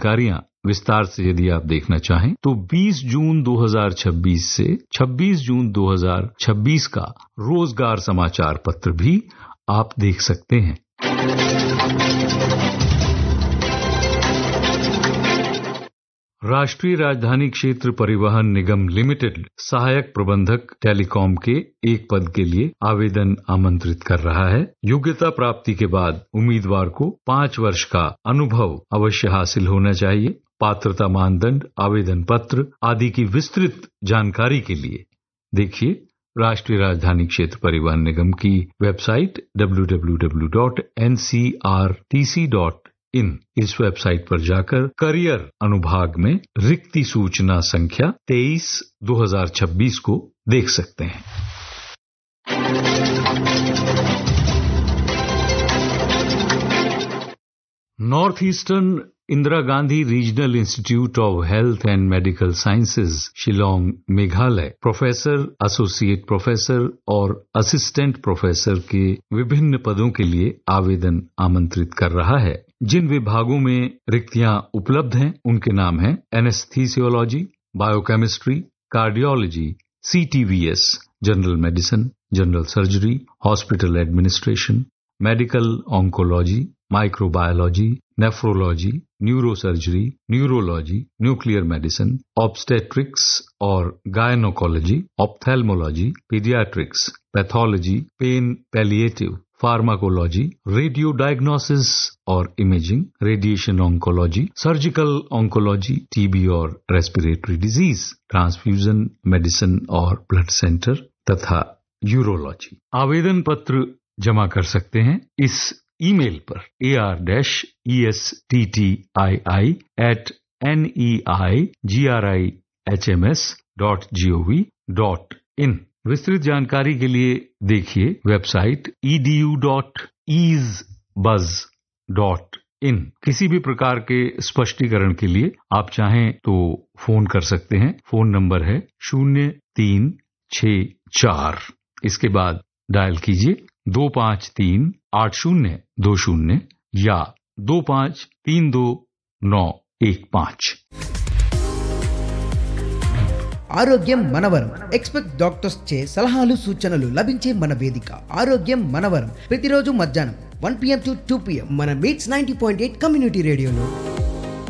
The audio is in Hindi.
जानकारियां विस्तार से यदि आप देखना चाहें तो 20 जून 2026 से 26 जून 2026 का रोजगार समाचार पत्र भी आप देख सकते हैं। राष्ट्रीय राजधानी क्षेत्र परिवहन निगम लिमिटेड सहायक प्रबंधक टेलीकॉम के एक पद के लिए आवेदन आमंत्रित कर रहा है। योग्यता प्राप्ति के बाद उम्मीदवार को 5 वर्ष का अनुभव अवश्य हासिल होना चाहिए। पात्रता मानदंड, आवेदन पत्र आदि की विस्तृत जानकारी के लिए देखिए राष्ट्रीय राजधानी क्षेत्र परिवहन निगम की वेबसाइट www.ncrtc.in। इस वेबसाइट पर जाकर करियर अनुभाग में रिक्ति सूचना संख्या 23/2026 को देख सकते हैं। North eastern Indira Gandhi regional institute of health and medical sciences Shillong Meghalaya professor, associate professor और असिस्टेंट प्रोफेसर के विभिन्न पदों के लिए आवेदन आमंत्रित कर रहा है। जिन विभागों में रिक्तियां उपलब्ध हैं उनके नाम हैं anaesthesiology, biochemistry, cardiology, CTVS, general medicine, general surgery, hospital administration, medical oncology, microbiology, nephrology, neurosurgery, neurology, nuclear medicine, obstetrics और gynaecology, ophthalmology, paediatrics, pathology, pen palliative, pharmacology, radio diagnosis और imaging, radiation oncology, surgical oncology, TB और रेस्पिरेटरी डिजीज, ट्रांसफ्यूजन मेडिसिन और ब्लड सेंटर तथा यूरोलॉजी। आवेदन पत्र जमा कर सकते हैं इस ईमेल पर arsttti@neigriHMS.gov.in। विस्तृत जानकारी के लिए देखिए वेबसाइट edu.easebuzz.in। किसी भी प्रकार के स्पष्टीकरण के लिए आप चाहें तो फोन कर सकते हैं। फोन नंबर है 0364। इसके बाद डायल कीजिए 25382020 या 25329915। ఆరోగ్యం మనవరం ఎక్స్పెక్ట్ డాక్టర్స్ చే సలహాలు సూచనలు లభించే మన వేదిక ఆరోగ్యం మనవరం ప్రతిరోజు మధ్యాహ్నం 1 PM to 2 PM మన మీట్స్ 90.8 కమ్యూనిటీ రేడియోలో